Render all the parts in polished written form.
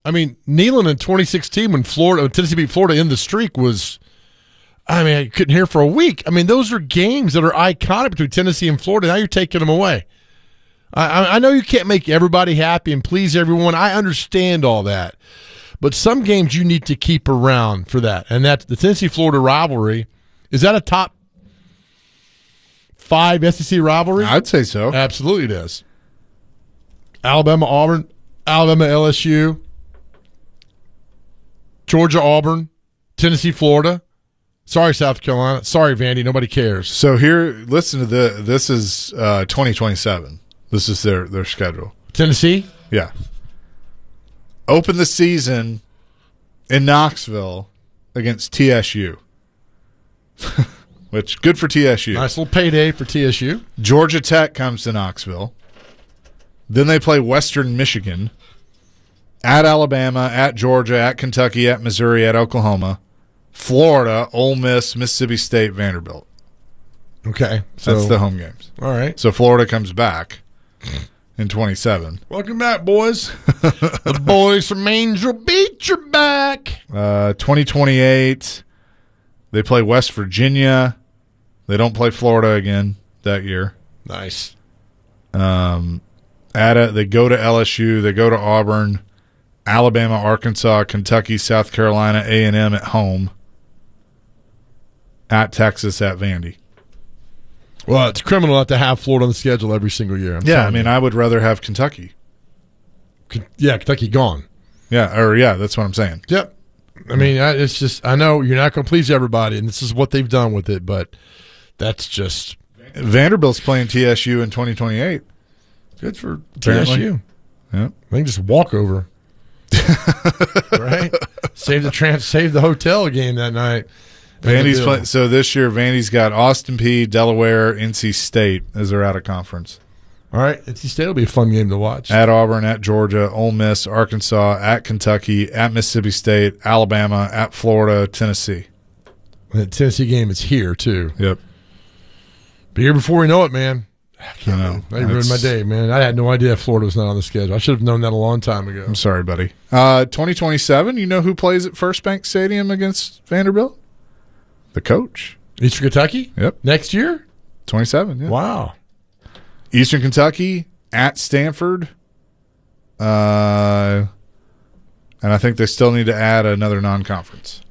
I mean, Neyland in 2016 when Tennessee beat Florida in the streak was, I couldn't hear for a week. I mean, those are games that are iconic between Tennessee and Florida. Now you're taking them away. I know you can't make everybody happy and please everyone. I understand all that. But some games you need to keep around for that. And that's the Tennessee-Florida rivalry. Is that a top 5 SEC rivalry? I'd say so. Absolutely it is. Alabama-Auburn, Alabama-LSU, Georgia-Auburn, Tennessee-Florida. Sorry, South Carolina. Sorry, Vandy. Nobody cares. So here, listen to this. This is 2027. This is their schedule. Tennessee? Yeah. Open the season in Knoxville against TSU. Which, good for TSU. Nice little payday for TSU. Georgia Tech comes to Knoxville. Then they play Western Michigan, at Alabama, at Georgia, at Kentucky, at Missouri, at Oklahoma, Florida, Ole Miss, Mississippi State, Vanderbilt. Okay. That's the home games. All right. So Florida comes back in 27. Welcome back, boys. The boys from Angel Beach are back. 2028, they play West Virginia. They don't play Florida again that year. Nice. They go to LSU. They go to Auburn, Alabama, Arkansas, Kentucky, South Carolina, A&M at home, at Texas, at Vandy. Well, it's criminal not to have Florida on the schedule every single year. I would rather have Kentucky. Kentucky gone. That's what I'm saying. Yep. I mean, it's just, I know you're not going to please everybody, and this is what they've done with it, but that's just. Vanderbilt's playing TSU in 2028. Good for Apparently. TSU. Yeah. I think just walk over. Right? Save the hotel game that night. Vandy's playing. So this year, Vandy's got Austin Peay, Delaware, NC State as they're out of conference. All right. NC State will be a fun game to watch. At Auburn, at Georgia, Ole Miss, Arkansas, at Kentucky, at Mississippi State, Alabama, at Florida, Tennessee. The Tennessee game is here, too. Yep. Be here before we know it, man. I know. Now you ruined my day, man. I had no idea Florida was not on the schedule. I should have known that a long time ago. I'm sorry, buddy. 2027, you know who plays at First Bank Stadium against Vanderbilt? The coach. Eastern Kentucky? Yep. Next year? 27, yeah. Wow. Eastern Kentucky, at Stanford. And I think they still need to add another non-conference.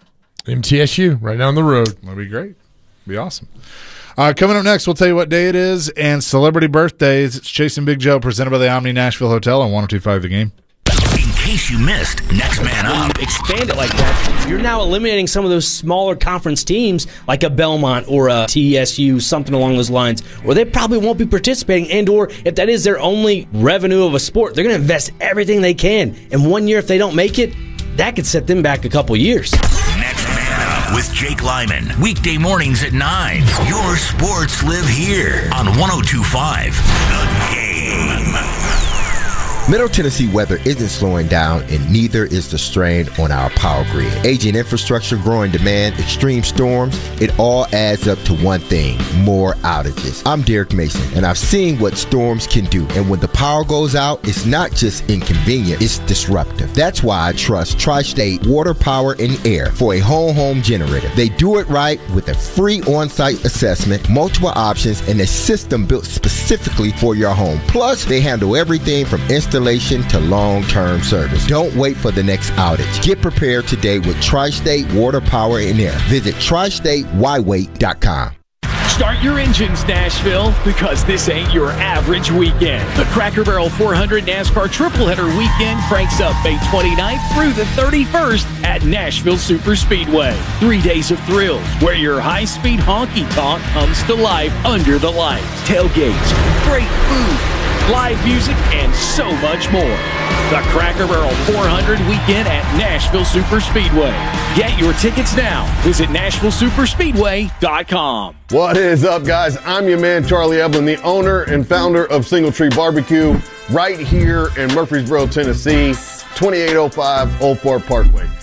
MTSU, right down the road. That'd be great. Be awesome. Coming up next, we'll tell you what day it is and celebrity birthdays. It's Chasing Big Joe, presented by the Omni Nashville Hotel on 102.5 The Game. In case you missed, Next Man Up. When you expand it like that, you're now eliminating some of those smaller conference teams like a Belmont or a TSU, something along those lines, or they probably won't be participating, and or if that is their only revenue of a sport, they're going to invest everything they can. And 1 year, if they don't make it, that could set them back a couple years. Next Man Up with Jake Lyman. Weekday mornings at 9. Your sports live here on 102.5 The Game. Middle Tennessee weather isn't slowing down, and neither is the strain on our power grid. Aging infrastructure, growing demand, extreme storms, it all adds up to one thing: more outages. I'm Derek Mason, and I've seen what storms can do. And when the power goes out, it's not just inconvenient, it's disruptive. That's why I trust Tri-State Water, Power, and Air for a home generator. They do it right with a free on-site assessment, multiple options, and a system built specifically for your home. Plus, they handle everything from installation to long-term service. Don't wait for the next outage. Get prepared today with Tri-State Water, Power, and Air. Visit tristatewhywait.com. Start your engines, Nashville, because this ain't your average weekend. The Cracker Barrel 400 NASCAR Tripleheader Weekend cranks up May 29th through the 31st at Nashville Super Speedway. 3 days of thrills where your high-speed honky-tonk comes to life under the lights. Tailgates, great food, live music, and so much more. The Cracker Barrel 400 Weekend at Nashville Super Speedway. Get your tickets now. Visit NashvilleSuperspeedway.com. What is up, guys? I'm your man, Charlie Evelyn, the owner and founder of Single Tree Barbecue right here in Murfreesboro, Tennessee, 2805 Old Fort Parkway.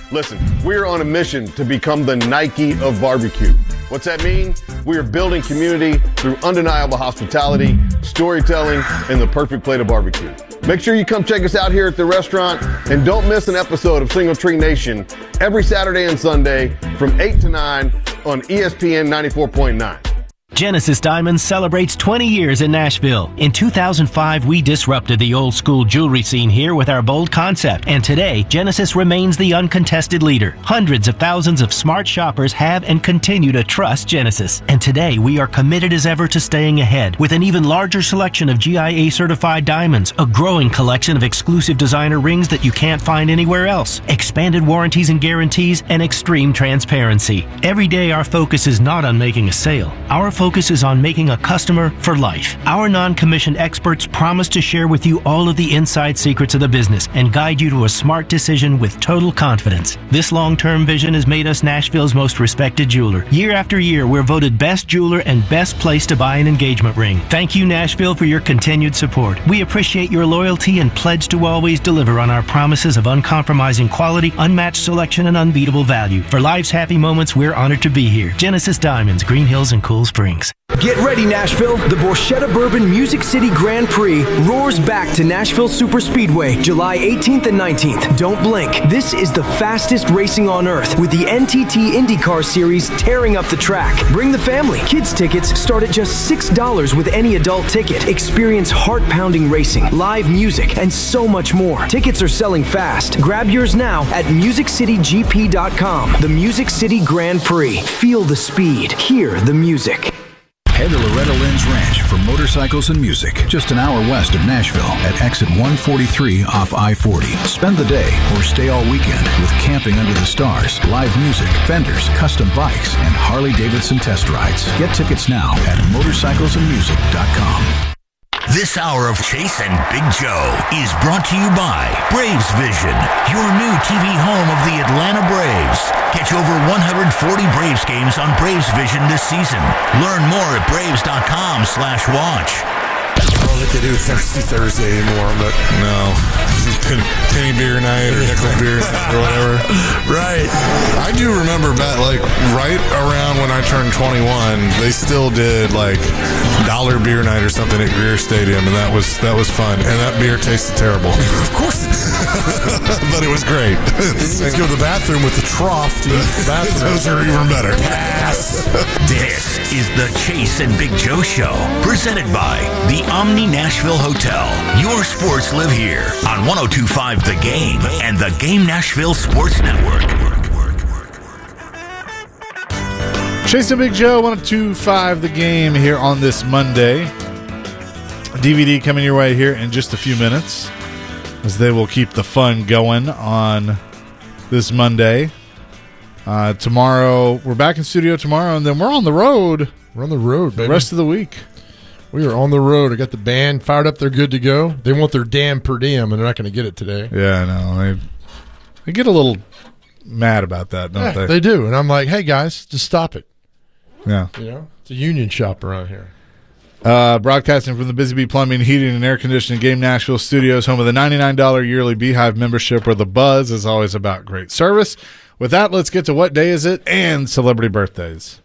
Listen, we are on a mission to become the Nike of barbecue. What's that mean? We are building community through undeniable hospitality, storytelling, and the perfect plate of barbecue. Make sure you come check us out here at the restaurant, and don't miss an episode of Single Tree Nation every Saturday and Sunday from 8 to 9 on ESPN 94.9. Genesis Diamonds celebrates 20 years in Nashville. In 2005, we disrupted the old school jewelry scene here with our bold concept. And today, Genesis remains the uncontested leader. Hundreds of thousands of smart shoppers have and continue to trust Genesis. And today, we are committed as ever to staying ahead with an even larger selection of GIA certified diamonds, a growing collection of exclusive designer rings that you can't find anywhere else, expanded warranties and guarantees, and extreme transparency. Every day, our focus is not on making a sale. Our focus is on making a customer for life. Our non-commissioned experts promise to share with you all of the inside secrets of the business and guide you to a smart decision with total confidence. This long-term vision has made us Nashville's most respected jeweler. Year after year, we're voted best jeweler and best place to buy an engagement ring. Thank you, Nashville, for your continued support. We appreciate your loyalty and pledge to always deliver on our promises of uncompromising quality, unmatched selection, and unbeatable value. For life's happy moments, we're honored to be here. Genesis Diamonds, Green Hills and Cool Springs. Get ready, Nashville. The Borchetta Bourbon Music City Grand Prix roars back to Nashville Super Speedway, July 18th and 19th. Don't blink. This is the fastest racing on earth, with the NTT IndyCar Series tearing up the track. Bring the family. Kids tickets start at just $6 with any adult ticket. Experience heart-pounding racing, live music, and so much more. Tickets are selling fast. Grab yours now at MusicCityGP.com. The Music City Grand Prix. Feel the speed. Hear the music. Head to Loretta Lynn's Ranch for motorcycles and music, just an hour west of Nashville at exit 143 off I-40. Spend the day or stay all weekend with camping under the stars, live music, vendors, custom bikes, and Harley-Davidson test rides. Get tickets now at motorcyclesandmusic.com. This hour of Chase and Big Joe is brought to you by Braves Vision, your new TV home of the Atlanta Braves. Catch over 140 Braves games on Braves Vision this season. Learn more at braves.com/watch. I don't think they do Thirsty Thursday anymore, but no. Penny beer night or nickel beer night or whatever. Right. I do remember back, like, right around when I turned 21, they still did, like, dollar beer night or something at Greer Stadium, and that was fun. And that beer tasted terrible. Of course it did. But it was great. Let's go to the bathroom with the trough to use the bathroom. Those are even better. Pass. This is the Chase and Big Joe Show, presented by the Omni Nashville Hotel. Your sports live here on 102.5 The Game and the Game Nashville Sports Network. Chase and Big Joe, 102.5 The Game here on this Monday. DVD coming your way here in just a few minutes, as they will keep the fun going on this Monday. Tomorrow, we're back in studio tomorrow, and then we're on the road. We're on the road, baby. The rest of the week. We are on the road. I got the band fired up. They're good to go. They want their damn per diem, and they're not going to get it today. Yeah, I know. They get a little mad about that, don't they? They do. And I'm like, hey, guys, just stop it. Yeah. You know, it's a union shop around here. Broadcasting from the Busy Bee Plumbing, Heating, and Air Conditioning Game Nashville Studios, home of the $99 yearly Beehive membership, where the buzz is always about great service. With that, let's get to what day is it and celebrity birthdays.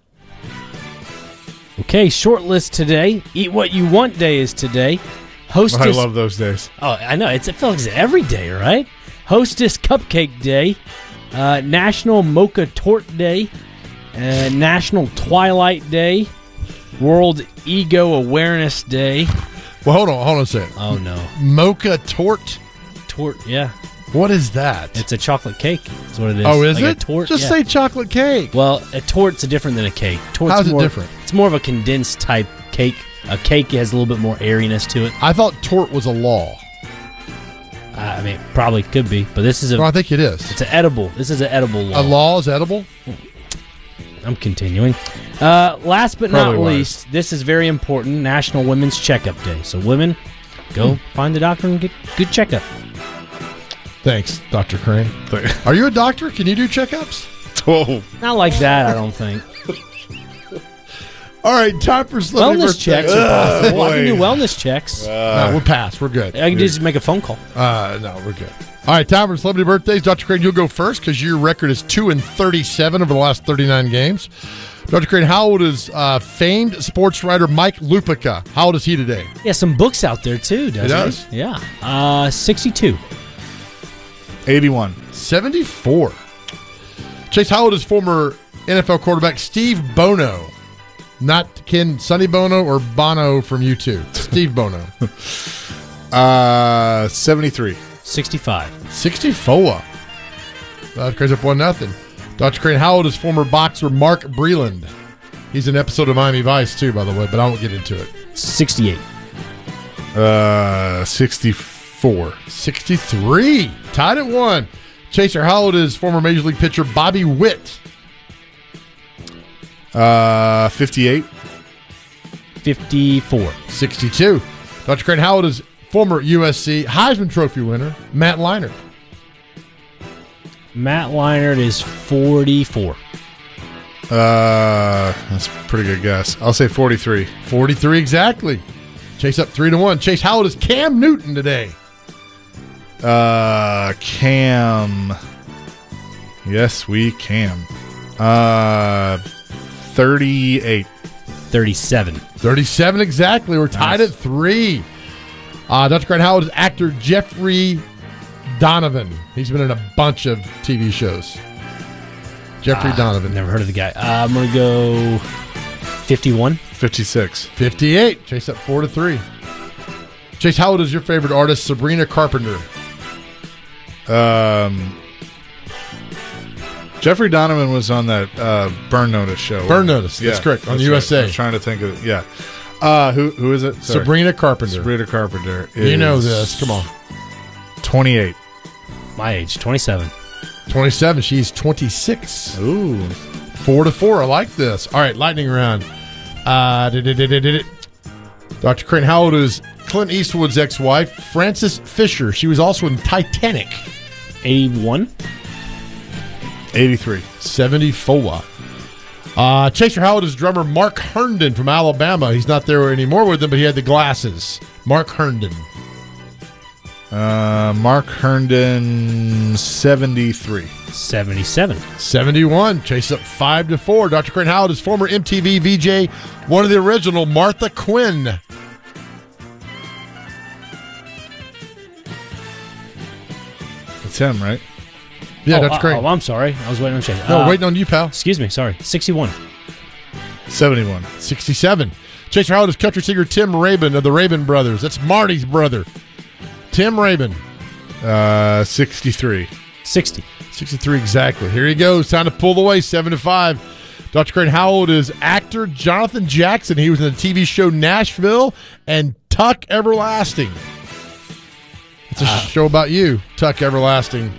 Okay, short list today. Eat What You Want Day is today. Hostess. I love those days. Oh, I know. It feels like it's every day, right? Hostess Cupcake Day. National Mocha Tort Day. National Twilight Day. World Ego Awareness Day. Well, hold on a second. Oh, no. Mocha Tort? Tort, yeah. What is that? It's a chocolate cake. That's what it is. Oh, is like it? A tort? Just yeah. say chocolate cake. Well, a tort's different than a cake. How's it different? It's more of a condensed type cake. A cake has a little bit more airiness to it. I thought tort was a law. I mean, probably could be, but this is a... No, I think it is. It's an edible. This is an edible law. A law is edible? I'm continuing. Last but Probably not least, this is very important, National Women's Checkup Day. So women, go find the doctor and get good checkup. Thanks, Dr. Crane. Are you a doctor? Can you do checkups? Oh. Not like that, I don't think. All right, time for celebrity Wellness birthday. checks are possible. I can do wellness checks. No, we're past. We're good. I can just make a phone call. No, we're good. All right, time for celebrity birthdays. Dr. Crane, you'll go first because your record is 2-37 over the last 39 games. Dr. Crane, how old is famed sports writer Mike Lupica? How old is he today? Yeah, some books out there too, doesn't he? does? Yeah. 62. 81. 74. Chase, how old is former NFL quarterback Steve Bono? Not Sonny Bono or Bono from U2. Steve Bono. 73. 65. 64. Dr. Crane's up 1-0. Dr. Crane, how old is former boxer Mark Breland? He's in an episode of Miami Vice, too, by the way, but I won't get into it. 68. 64. 63. Tied at 1. Chaser, how old is former Major League pitcher Bobby Witt? 58. 54. 62. Dr. Crane, how old is former USC Heisman Trophy winner Matt Leinart? Matt Leinart is 44. That's a pretty good guess. I'll say 43. 43 exactly. Chase up 3-1. Chase, how old is Cam Newton today? Cam. Yes, we can. 38. 37. 37 exactly. We're tied at 3. Dr. Crane, how old is actor Jeffrey Donovan? He's been in a bunch of TV shows. Jeffrey Donovan. Never heard of the guy. I'm going to go 51. 56. 58. Chase up 4-3. Chase, how old is your favorite artist, Sabrina Carpenter? Jeffrey Donovan was on that Burn Notice show. Burn Notice. That's correct. On the USA. Right. I was trying to think of it. Yeah. Who is it? Sorry. Sabrina Carpenter. Sabrina Carpenter. Is You know this. Come on. 28. My age, 27. 27. She's 26. Ooh. 4-4. I like this. All right, lightning round. Dr. Crane, how old is Clint Eastwood's ex-wife, Frances Fisher? She was also in Titanic. 81. 83. 74. Chaser, how old is drummer Mark Herndon from Alabama? He's not there anymore with them, but he had the glasses. Mark Herndon. Mark Herndon, 73. 77. 71. Chase up 5-4. Dr. Crane, how old is former MTV VJ, one of the original, Martha Quinn? It's him, right? Yeah, Dr. Crane. Oh, I'm sorry. I was waiting on Chase. No, waiting on you, pal. Excuse me. Sorry. 61. 71. 67. Chaser, how old is country singer Tim Rabin of the Rabin Brothers? That's Marty's brother. Tim Rabin. 63. 60. 63 exactly. Here he goes. Time to pull away. 7-5. Dr. Crane, how old is actor Jonathan Jackson? He was in the TV show Nashville and Tuck Everlasting. It's a show about you, Tuck Everlasting.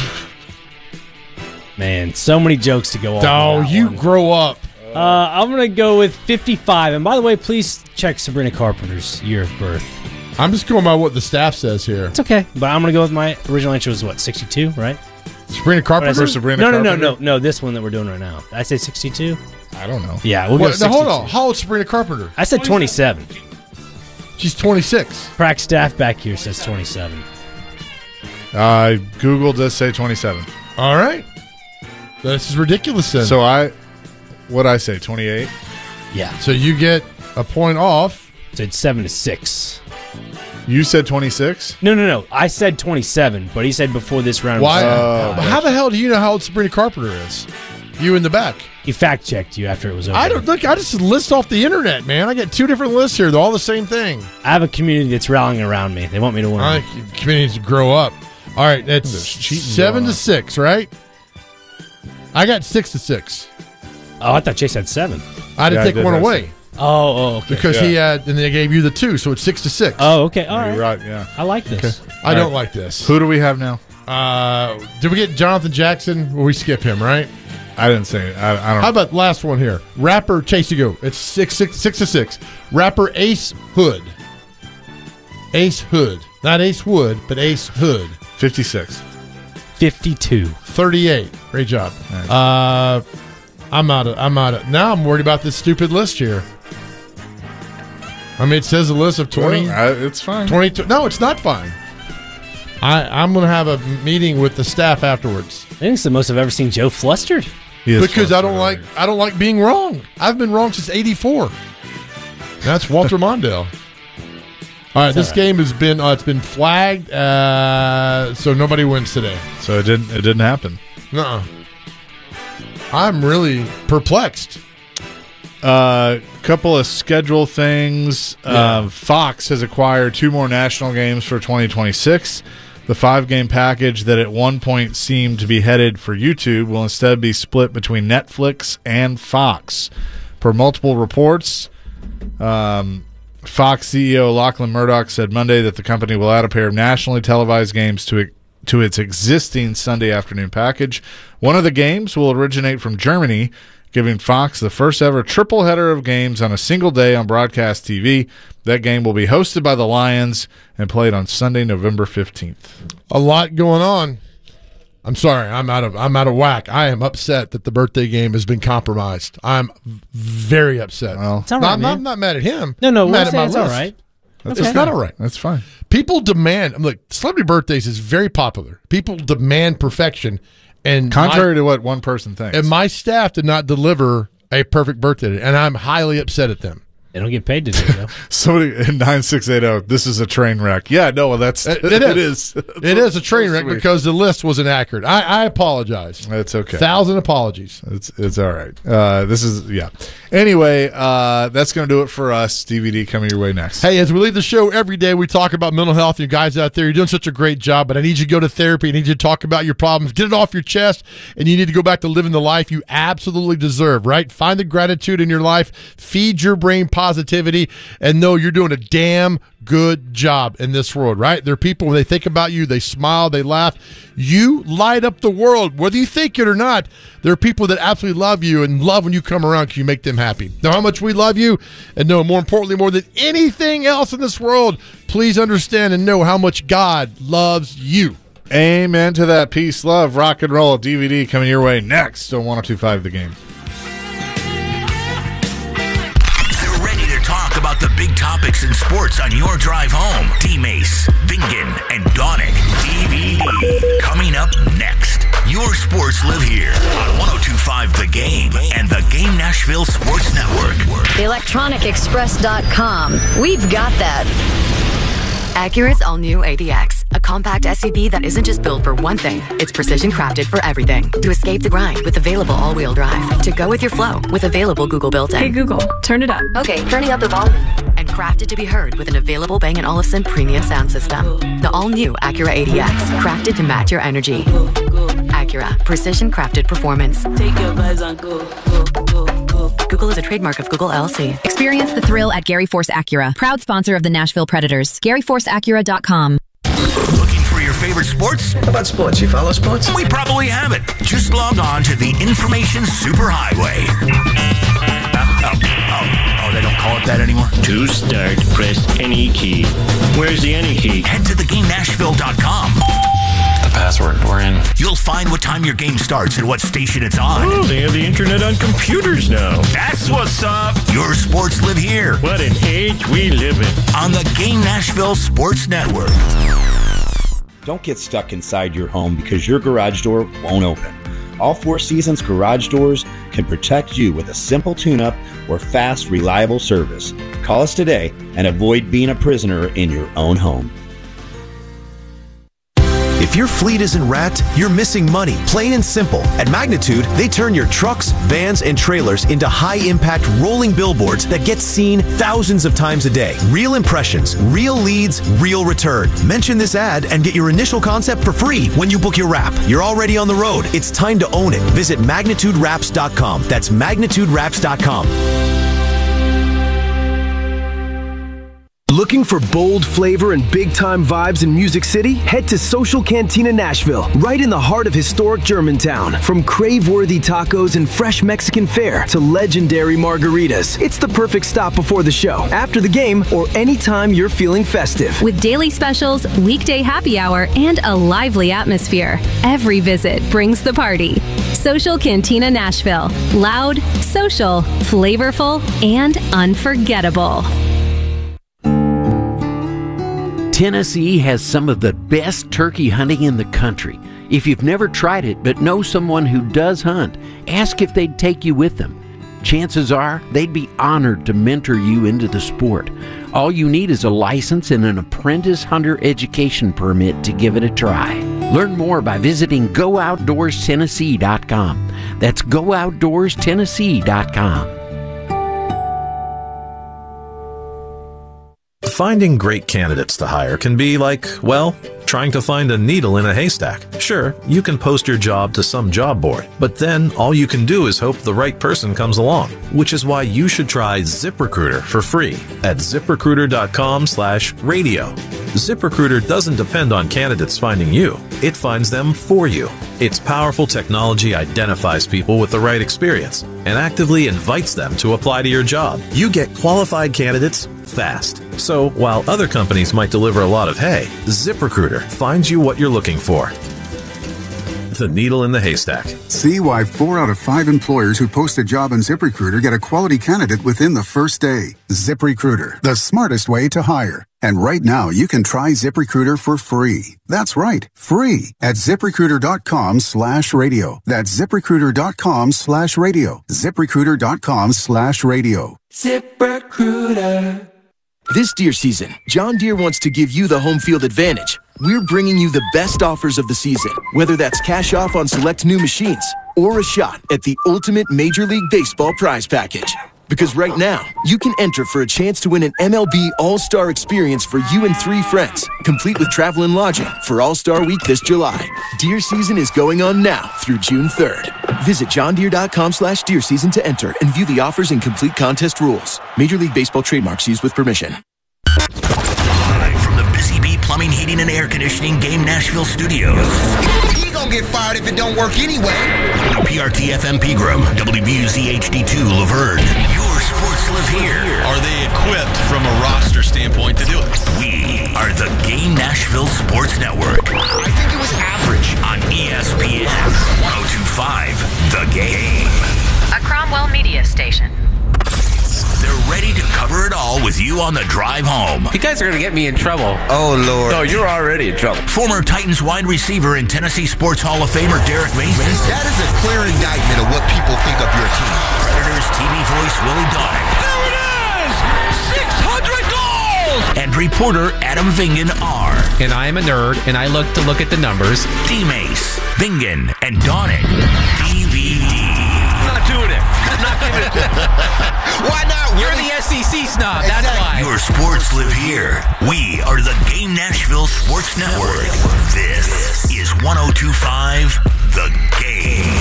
Man, so many jokes to go on. Oh, you grow up. I'm going to go with 55. And by the way, please check Sabrina Carpenter's year of birth. I'm just going by what the staff says here. It's okay. But I'm going to go with my original answer was what, 62, right? Sabrina Carpenter? No. This one that we're doing right now. Did I say 62? I don't know. Yeah, we'll go 62. Now, hold on. How old is Sabrina Carpenter? I said 27. She's 26. Prac staff back here says 27. Google does say 27. All right. This is ridiculous then. So what'd I say, 28? Yeah. So you get a point off. So it's 7-6. You said 26? No. I said 27, but he said before this round. Why? How the hell do you know how old Sabrina Carpenter is? You in the back. He fact checked you after it was over. I don't look. I just list off the internet, man. I got 2 different lists here. They're all the same thing. I have a community that's rallying around me. They want me to win. I think communities to grow up. All right, that's 7-6, right? I got 6-6. Oh, I thought Chase had 7. I didn't take one away. Oh, okay. Because he had, and they gave you the 2, so it's 6-6. Oh, okay. All right. You're right, yeah. I like this. Okay. I don't like this. Who do we have now? Did we get Jonathan Jackson? Well, we skip him, right? I didn't say it. I don't. How about last one here? Rapper Chase, you go. It's 6-6. Rapper Ace Hood. Ace Hood. Not Ace Wood, but Ace Hood. 56. 52. 38. Great job. Nice. I'm out of. Now I'm worried about this stupid list here. I mean, it says a list of 20. Well, it's fine. 22. No, it's not fine. I'm going to have a meeting with the staff afterwards. I think it's the most I've ever seen Joe flustered. Because I don't like being wrong. I've been wrong since '84. That's Walter Mondale. All right, this game has been it's been flagged, so nobody wins today. So it didn't happen. Nuh-uh. I'm really perplexed. Couple of schedule things. Fox has acquired 2 more national games for 2026. The 5-game package that at one point seemed to be headed for YouTube will instead be split between Netflix and Fox. Per multiple reports, Fox CEO Lachlan Murdoch said Monday that the company will add a pair of nationally televised games to its existing Sunday afternoon package. One of the games will originate from Germany, giving Fox the first ever triple header of games on a single day on broadcast TV. That game will be hosted by the Lions and played on Sunday, November 15th. A lot going on. I'm sorry, I'm out of whack. I am upset that the birthday game has been compromised. I'm very upset. Well, it's all right, I'm not mad at him. No, I'm mad at my it's list. all right. It's not all right. That's fine. People demand. I'm like, celebrity birthdays is very popular. People demand perfection, and contrary to what one person thinks. And my staff did not deliver a perfect birthday, and I'm highly upset at them. They don't get paid to do it, though. Somebody in 9680, this is a train wreck. Yeah, no, well, it is. It is a train wreck because the list was inaccurate. I apologize. It's okay. 1,000 apologies. It's all right. Anyway, that's going to do it for us. DVD coming your way next. Hey, as we leave the show every day, we talk about mental health. You guys out there, you're doing such a great job, but I need you to go to therapy. I need you to talk about your problems. Get it off your chest, and you need to go back to living the life you absolutely deserve, right? Find the gratitude in your life. Feed your brain positivity, and know you're doing a damn good job in this world, right? There are people, when they think about you, they smile, they laugh. You light up the world, whether you think it or not. There are people that absolutely love you and love when you come around because you make them happy. Know how much we love you, and know, more importantly, more than anything else in this world, please understand and know how much God loves you. Amen to that. Peace, love, rock and roll. DVD coming your way next on 102.5 The Game. Talk about the big topics in sports on your drive home. D-Mace, Bingen, and Donick. DVD. Coming up next. Your sports live here on 102.5 The Game and the Game Nashville Sports Network. ElectronicExpress.com. We've got that. Acura's all-new ADX, a compact SUV that isn't just built for one thing, it's precision crafted for everything. To escape the grind with available all-wheel drive. To go with your flow with available Google built-in. Hey Google, turn it up. Okay, turning up the volume. And crafted to be heard with an available Bang & Olufsen premium sound system. The all-new Acura ADX, crafted to match your energy. Acura, precision crafted performance. Take your vibes on go. Google is a trademark of Google LLC. Experience the thrill at Gary Force Acura, proud sponsor of the Nashville Predators. GaryForceAcura.com. Looking for your favorite sports? How about sports? You follow sports? We probably have it. Just log on to the Information Superhighway. Oh, they don't call it that anymore? To start, press any key. Where's the any key? Head to theGameNashville.com. The password, we're in. You'll find what time your game starts and what station it's on. Oh, they have the internet on computers now. That's what's up. Your sports live here. What an age we live in. On the Game Nashville Sports Network. Don't get stuck inside your home because your garage door won't open. All Four Seasons garage doors can protect you with a simple tune-up or fast, reliable service. Call us today and avoid being a prisoner in your own home. If your fleet isn't wrapped, you're missing money, plain and simple. At Magnitude, they turn your trucks, vans, and trailers into high-impact rolling billboards that get seen thousands of times a day. Real impressions, real leads, real return. Mention this ad and get your initial concept for free when you book your wrap. You're already on the road. It's time to own it. Visit MagnitudeWraps.com. That's MagnitudeWraps.com. Looking for bold flavor and big-time vibes in Music City? Head to Social Cantina Nashville, right in the heart of historic Germantown. From crave-worthy tacos and fresh Mexican fare to legendary margaritas, it's the perfect stop before the show, after the game, or anytime you're feeling festive. With daily specials, weekday happy hour, and a lively atmosphere, every visit brings the party. Social Cantina Nashville. Loud, social, flavorful, and unforgettable. Tennessee has some of the best turkey hunting in the country. If you've never tried it but know someone who does hunt, ask if they'd take you with them. Chances are they'd be honored to mentor you into the sport. All you need is a license and an apprentice hunter education permit to give it a try. Learn more by visiting GoOutdoorsTennessee.com. That's GoOutdoorsTennessee.com. Finding great candidates to hire can be like, well, trying to find a needle in a haystack. Sure, you can post your job to some job board, but then all you can do is hope the right person comes along, which is why you should try ZipRecruiter for free at ZipRecruiter.com/radio. ZipRecruiter doesn't depend on candidates finding you. It finds them for you. Its powerful technology identifies people with the right experience and actively invites them to apply to your job. You get qualified candidates fast. So while other companies might deliver a lot of hay, ZipRecruiter finds you what you're looking for. The needle in the haystack. See why 4 out of 5 employers who post a job on ZipRecruiter get a quality candidate within the first day. ZipRecruiter, the smartest way to hire. And right now, you can try ZipRecruiter for free. That's right, free at ZipRecruiter.com/radio. That's ZipRecruiter.com/radio. ZipRecruiter.com/radio. ZipRecruiter. This deer season, John Deere wants to give you the home field advantage. We're bringing you the best offers of the season, whether that's cash off on select new machines or a shot at the ultimate Major League Baseball prize package. Because right now, you can enter for a chance to win an MLB All-Star experience for you and 3 friends, complete with travel and lodging for All-Star Week this July. Deer season is going on now through June 3rd. Visit johndeere.com/deer season to enter and view the offers and complete contest rules. Major League Baseball trademarks used with permission. Live from the Busy Bee Plumbing, Heating, and Air Conditioning Game Nashville studios. He gonna get fired if it don't work anyway. WPRT FM Pegram, WBUZ HD2 Laverne. Your sports live here. Are they equipped from a roster standpoint to do it? We are the Game Nashville Sports Network. I think it was average. On ESPN 102.5, The Game. A Cromwell media station. They're ready to cover it all with you on the drive home. You guys are going to get me in trouble. Oh, Lord. No, you're already in trouble. Former Titans wide receiver and Tennessee Sports Hall of Famer Derek Mason. That is a clear indictment of what people think of your team. Predators TV voice Willie Donick. There it is! 600 goals! And reporter Adam Vingan are. And I am a nerd, and I look at the numbers. D-Mace, Vingan, and Donick. DVD. Not doing it. Not giving it. Why not? You're the SEC snob, that's why. Your sports live here. We are the Game Nashville Sports Network. This is 102.5 The Game.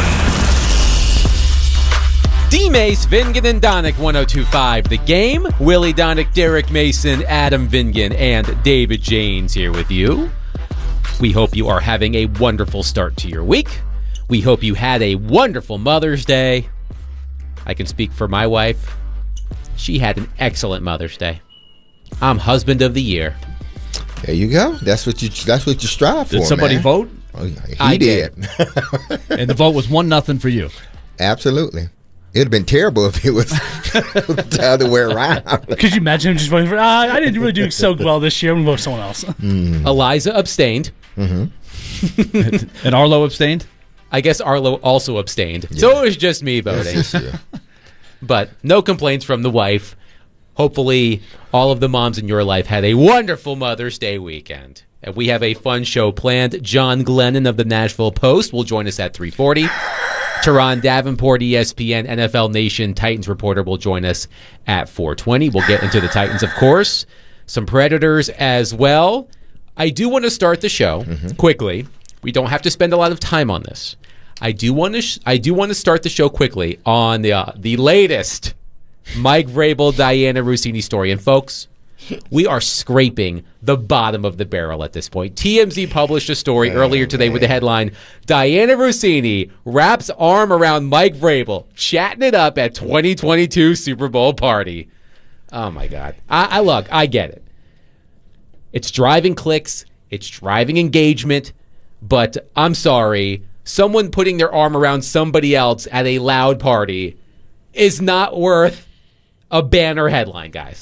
D-Mace, Vingan, and Donick, 102.5 The Game. Willie Donick, Derek Mason, Adam Vingan, and David Janes here with you. We hope you are having a wonderful start to your week. We hope you had a wonderful Mother's Day. I can speak for my wife. She had an excellent Mother's Day. I'm husband of the year. There you go. That's what you strive for. Did somebody man. vote? Oh, he did. And the vote was 1-0 for you. Absolutely. It would have been terrible if it was the other way around. Could you imagine him just voting for, I didn't really do so well this year. I'm going to vote for someone else. Eliza abstained. Mm-hmm. And Arlo abstained? I guess Arlo also abstained. Yeah. So it was just me voting. Yes, yeah. But no complaints from the wife. Hopefully all of the moms in your life had a wonderful Mother's Day weekend. And we have a fun show planned. John Glennon of the Nashville Post will join us at 3:40. Teron Davenport, ESPN, NFL Nation Titans reporter, will join us at 4:20. We'll get into the Titans, of course. Some Predators as well. I do want to start the show quickly. We don't have to spend a lot of time on this. I do want to start the show quickly on the latest Mike Vrabel, Diana Russini story. And folks, we are scraping the bottom of the barrel at this point. TMZ published a story earlier today with the headline, Diana Russini wraps arm around Mike Vrabel, chatting it up at 2022 Super Bowl party. Oh, my God. I get it. It's driving clicks. It's driving engagement. But I'm sorry, someone putting their arm around somebody else at a loud party is not worth a banner headline, guys.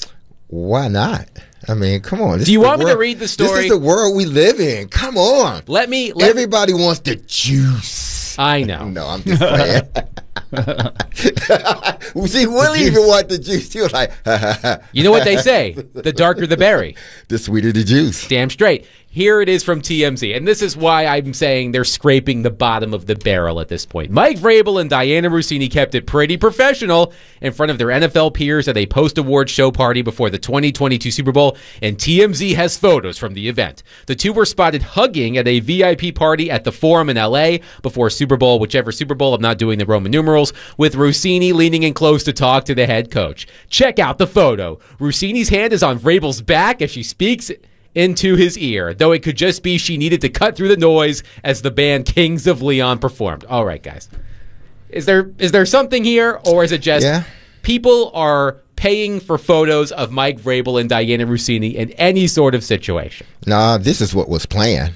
Why not? I mean, come on. Do you want me to read the story? This is the world we live in. Come on. Everybody wants the juice. I know. No, I'm just playing. See, Willie even want the juice. He was like, you know what they say? The darker the berry, the sweeter the juice. Damn straight. Here it is from TMZ, and this is why I'm saying they're scraping the bottom of the barrel at this point. Mike Vrabel and Diana Russini kept it pretty professional in front of their NFL peers at a post-award show party before the 2022 Super Bowl, and TMZ has photos from the event. The two were spotted hugging at a VIP party at the Forum in LA before Super Bowl, whichever Super Bowl, I'm not doing the Roman numerals, with Russini leaning in close to talk to the head coach. Check out the photo. Russini's hand is on Vrabel's back as she speaks into his ear, though it could just be she needed to cut through the noise as the band Kings of Leon performed. All right, guys. Is there something here, or is it just people are paying for photos of Mike Vrabel and Diana Russini in any sort of situation? Nah, this is what was planned.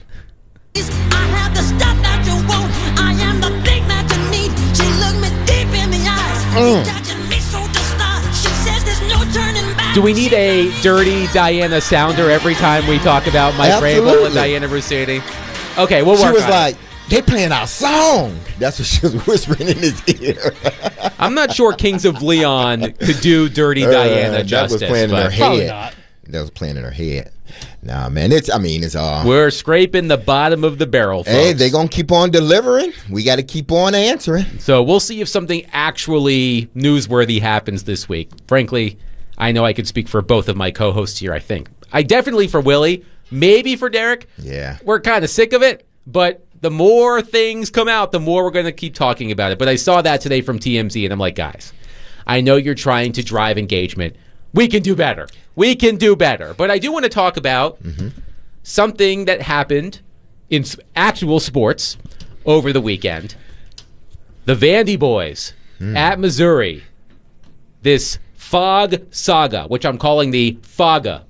Do we need a dirty Diana sounder every time we talk about Mike Vrabel and Diana Russini? Okay, we'll work on it. She was like, they playing our song. That's what she was whispering in his ear. I'm not sure Kings of Leon could do dirty Diana justice. That was playing in her Probably head. not. That was playing in her head. Nah, man, it's all. We're scraping the bottom of the barrel, folks. Hey, they're going to keep on delivering. We got to keep on answering. So we'll see if something actually newsworthy happens this week. Frankly, I know I could speak for both of my co-hosts here, I think. I definitely for Willie, maybe for Derek. Yeah. We're kind of sick of it, but the more things come out, the more we're going to keep talking about it. But I saw that today from TMZ, and I'm like, guys, I know you're trying to drive engagement. We can do better. We can do better. But I do want to talk about something that happened in actual sports over the weekend. The Vandy boys at Missouri. This Fog Saga, which I'm calling the Faga.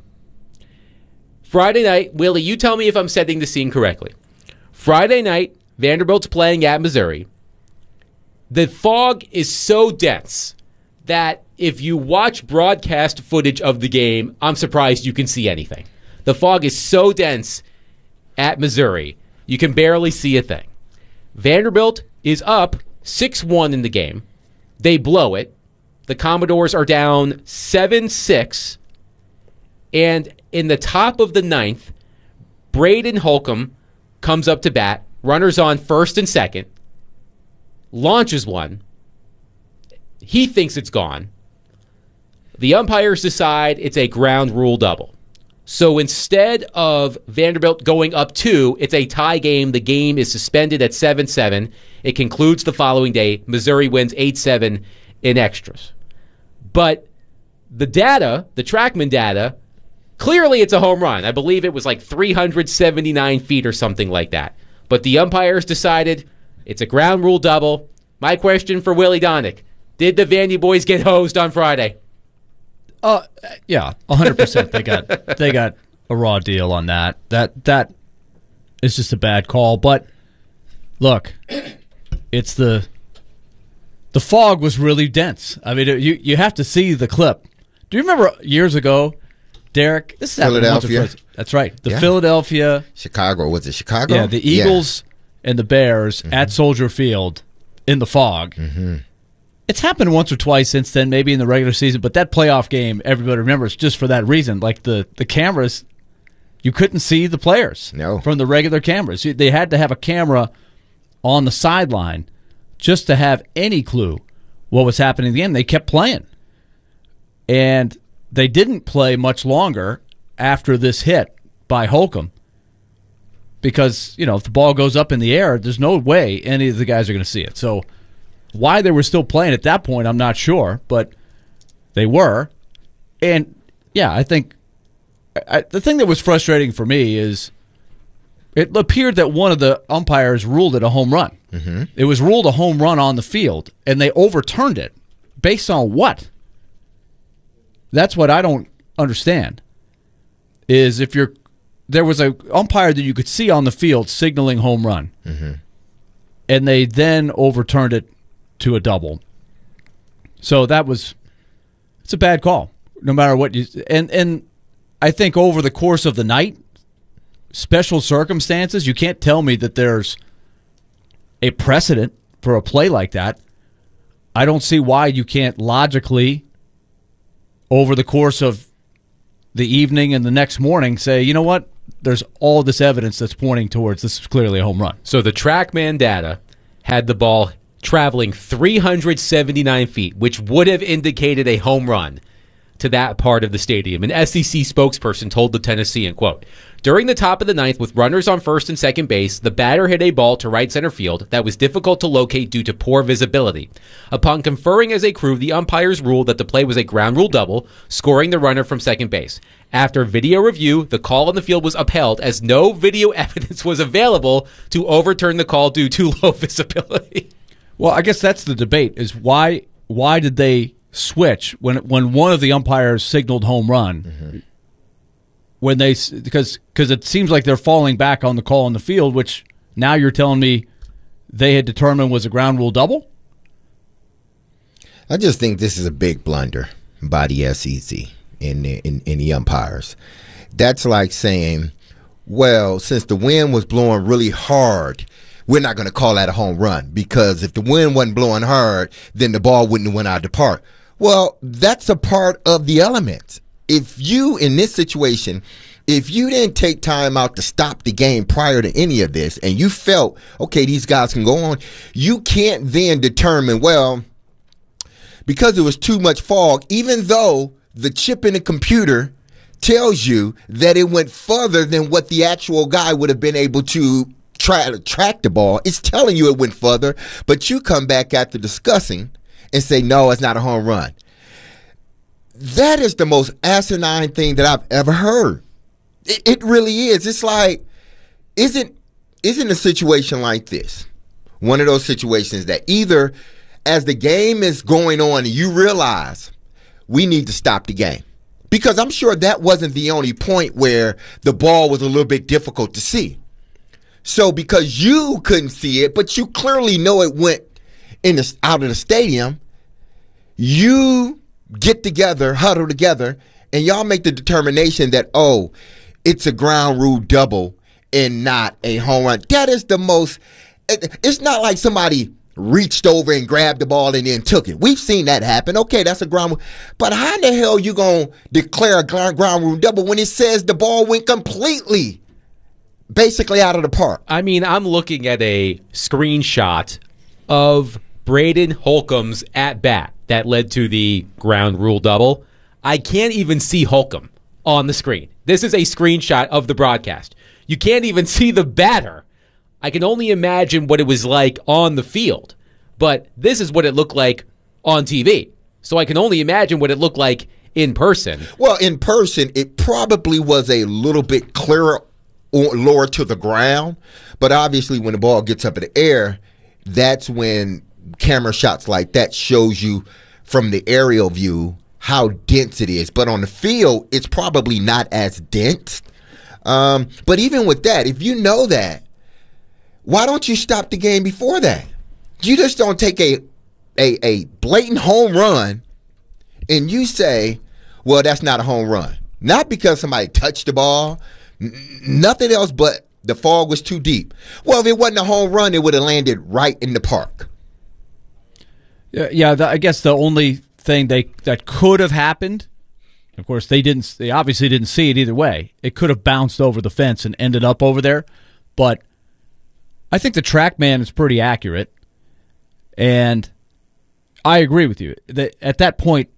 Friday night, Willie, you tell me if I'm setting the scene correctly. Friday night, Vanderbilt's playing at Missouri. The fog is so dense that if you watch broadcast footage of the game, I'm surprised you can see anything. The fog is so dense at Missouri, you can barely see a thing. Vanderbilt is up 6-1 in the game. They blow it. The Commodores are down 7-6. And in the top of the ninth, Braden Holcomb comes up to bat, runners on first and second, launches one. He thinks it's gone. The umpires decide it's a ground rule double. So instead of Vanderbilt going up 2, it's a tie game. The game is suspended at 7-7. It concludes the following day. Missouri wins 8-7 in extras. But the data, the TrackMan data, clearly it's a home run. I believe it was like 379 feet or something like that. But the umpires decided it's a ground rule double. My question for Willie Donick, did the Vandy boys get hosed on Friday? Yeah, 100%. They got a raw deal on that. That is just a bad call. But look, it's the fog was really dense. I mean, you have to see the clip. Do you remember years ago, Derek? This is Philadelphia. That's right. The Philadelphia, Chicago. Was it Chicago? Yeah, the Eagles and the Bears at Soldier Field in the fog. Mm-hmm. It's happened once or twice since then, maybe in the regular season, but that playoff game, everybody remembers just for that reason. Like the cameras, you couldn't see the players from the regular cameras. They had to have a camera on the sideline just to have any clue what was happening in the game. They kept playing. And they didn't play much longer after this hit by Holcomb because, if the ball goes up in the air, there's no way any of the guys are going to see it. So why they were still playing at that point, I'm not sure, but they were. And, yeah, I think the thing that was frustrating for me is it appeared that one of the umpires ruled it a home run. Mm-hmm. It was ruled a home run on the field, and they overturned it. Based on what? That's what I don't understand, is if there was an umpire that you could see on the field signaling home run, and they then overturned it to a double. So it's a bad call. no matter what you and I think over the course of the night, special circumstances, you can't tell me that there's a precedent for a play like that. I don't see why you can't logically, over the course of the evening and the next morning, say, you know what? There's all this evidence that's pointing towards this is clearly a home run. So the TrackMan data had the ball traveling 379 feet, which would have indicated a home run to that part of the stadium. An SEC spokesperson told the Tennessean, quote, "During the top of the ninth, with runners on first and second base, the batter hit a ball to right center field that was difficult to locate due to poor visibility. Upon conferring as a crew, the umpires ruled that the play was a ground rule double, scoring the runner from second base. After video review, the call on the field was upheld as no video evidence was available to overturn the call due to low visibility." Well, I guess that's the debate, is why did they switch when one of the umpires signaled home run, when they, because it seems like they're falling back on the call on the field, which now you're telling me they had determined was a ground rule double? I just think this is a big blunder by the SEC in the umpires. That's like saying, well, since the wind was blowing really hard, we're not going to call that a home run, because if the wind wasn't blowing hard, then the ball wouldn't have went out of the park. Well, that's a part of the element. If you, in this situation, if you didn't take time out to stop the game prior to any of this, and you felt, okay, these guys can go on, you can't then determine, well, because there was too much fog, even though the chip in the computer tells you that it went further than what the actual guy would have been able to try to track the ball. It's telling you it went further, but you come back after discussing and say, no, it's not a home run. That is the most asinine thing that I've ever heard. It really is. It's like, isn't a situation like this one of those situations that either as the game is going on, you realize we need to stop the game? Because I'm sure that wasn't the only point where the ball was a little bit difficult to see. So because you couldn't see it, but you clearly know it went out of the stadium, you get together, huddle together, and y'all make the determination that, oh, it's a ground rule double and not a home run. That is the most, it's not like somebody reached over and grabbed the ball and then took it. We've seen that happen. Okay, that's a ground rule. But how in the hell you going to declare a ground rule double when it says the ball went completely, basically out of the park? I mean, I'm looking at a screenshot of Braden Holcomb's at-bat that led to the ground rule double. I can't even see Holcomb on the screen. This is a screenshot of the broadcast. You can't even see the batter. I can only imagine what it was like on the field. But this is what it looked like on TV. So I can only imagine what it looked like in person. Well, in person, it probably was a little bit clearer or lower to the ground. But obviously, when the ball gets up in the air, that's when camera shots like that shows you from the aerial view how dense it is. But on the field, it's probably not as dense. But even with that, if you know that, why don't you stop the game before that? You just don't take a blatant home run and you say, well, that's not a home run. Not because somebody touched the ball, nothing else but the fog was too deep. Well, if it wasn't a home run, it would have landed right in the park. Yeah, I guess the only thing that could have happened, of course, they obviously didn't see it either way. It could have bounced over the fence and ended up over there. But I think the TrackMan is pretty accurate. And I agree with you. At that point,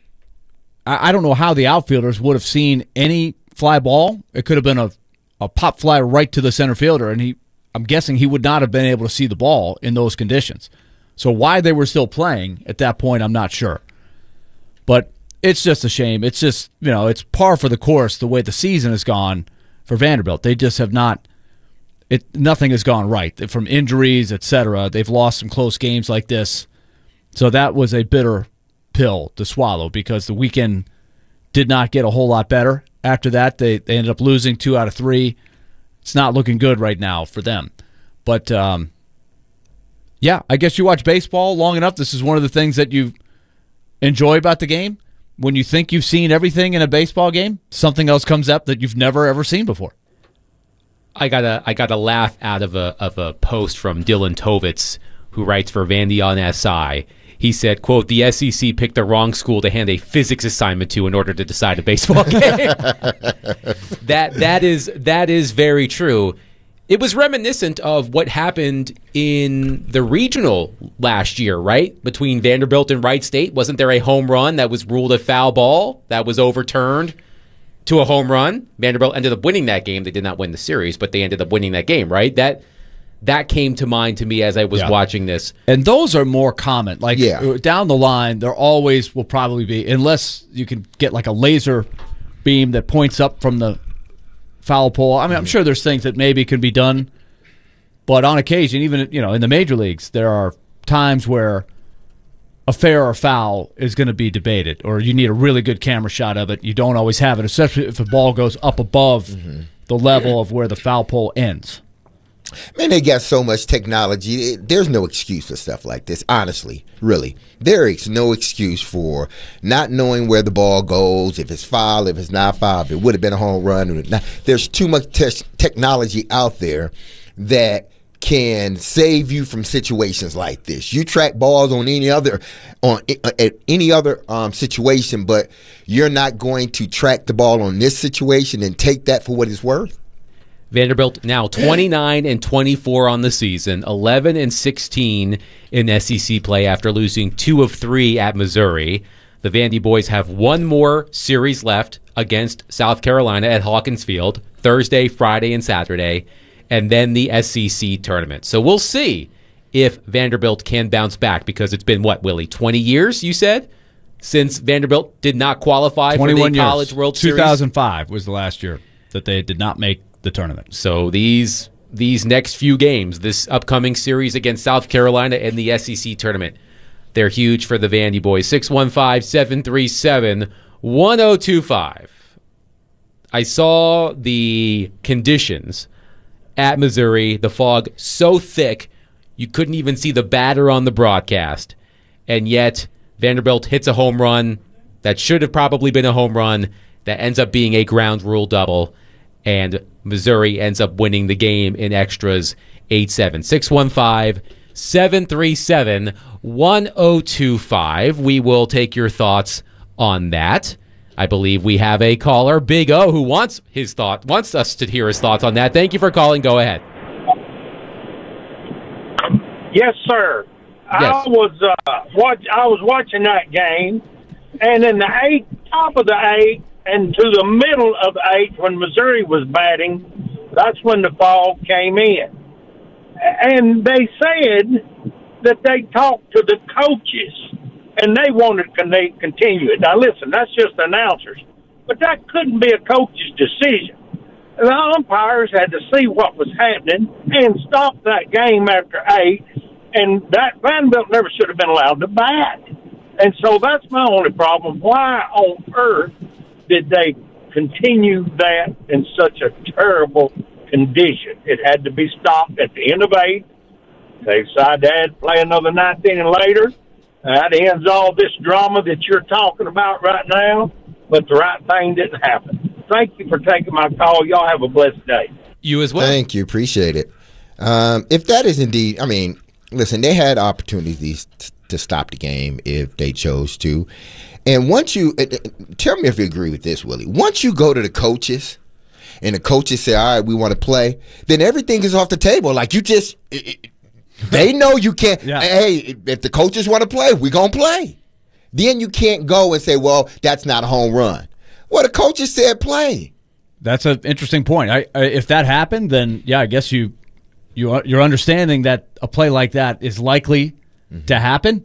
I don't know how the outfielders would have seen any fly ball. It could have been a pop fly right to the center fielder, and I'm guessing he would not have been able to see the ball in those conditions. So why they were still playing at that point, I'm not sure. But it's just a shame. It's just, it's par for the course the way the season has gone for Vanderbilt. They just have not, nothing has gone right. From injuries, etc. They've lost some close games like this. So that was a bitter pill to swallow because the weekend did not get a whole lot better. After that, they ended up losing 2 out of 3. It's not looking good right now for them. But, yeah, I guess you watch baseball long enough. This is one of the things that you enjoy about the game. when you think you've seen everything in a baseball game, something else comes up that you've never ever seen before. I got a laugh out of a post from Dylan Tovitz, who writes for Vandy on SI. He said, quote, "The SEC picked the wrong school to hand a physics assignment to in order to decide a baseball game." That is very true. It was reminiscent of what happened in the regional last year, right? Between Vanderbilt and Wright State. Wasn't there a home run that was ruled a foul ball that was overturned to a home run? Vanderbilt ended up winning that game. They did not win the series, but they ended up winning that game, right? That came to mind to me as I was watching this. And those are more common. Like down the line, there always will probably be, unless you can get like a laser beam that points up from the foul pole. I mean, I'm sure there's things that maybe can be done, but on occasion, even in the major leagues, there are times where a fair or foul is going to be debated, or you need a really good camera shot of it. You don't always have it, especially if the ball goes up above the level of where the foul pole ends. Man, they got so much technology. There's no excuse for stuff like this, honestly, really. There is no excuse for not knowing where the ball goes, if it's foul, if it's not foul, if it would have been a home run. Or not. There's too much technology out there that can save you from situations like this. You track balls on any other situation, but you're not going to track the ball on this situation and take that for what it's worth. Vanderbilt now 29-24 on the season, 11-16 in SEC play after losing 2 of 3 at Missouri. The Vandy boys have one more series left against South Carolina at Hawkins Field, Thursday, Friday, and Saturday, and then the SEC tournament. So we'll see if Vanderbilt can bounce back, because it's been, what, Willie, 20 years, you said, since Vanderbilt did not qualify for the College World Series? 2005 was the last year that they did not make the tournament. So these next few games, this upcoming series against South Carolina and the SEC tournament, they're huge for the Vandy boys. 615-737-1025. I saw the conditions at Missouri, the fog so thick you couldn't even see the batter on the broadcast, and yet Vanderbilt hits a home run that should have probably been a home run that ends up being a ground rule double, and Missouri ends up winning the game in extras 8-7. 615-737-1025. We will take your thoughts on that. I believe we have a caller, Big O, who wants us to hear his thoughts on that. Thank you for calling. Go ahead. Yes, sir. Yes. I was watching that game, and in the top of the 8th and to the middle of the 8th, when Missouri was batting, that's when the fog came in. And they said that they talked to the coaches, and they wanted to continue it. Now, listen, that's just announcers. But that couldn't be a coach's decision. The umpires had to see what was happening and stop that game after 8, and that Vanderbilt never should have been allowed to bat. And so that's my only problem. Why on earth did they continue that in such a terrible condition? It had to be stopped at the end of 8. They decided to play another 9th inning later. That ends all this drama that you're talking about right now, but the right thing didn't happen. Thank you for taking my call. Y'all have a blessed day. You as well. Thank you. Appreciate it. If that is indeed, I mean, listen, they had opportunities to stop the game if they chose to. And once you, tell me if you agree with this, Willie. Once you go to the coaches and the coaches say, all right, we want to play, then everything is off the table. Like you just, they know you can't, hey, if the coaches want to play, we're going to play. Then you can't go and say, well, that's not a home run. Well, the coaches said play. That's an interesting point. If that happened, then, yeah, I guess you're understanding that a play like that is likely to happen.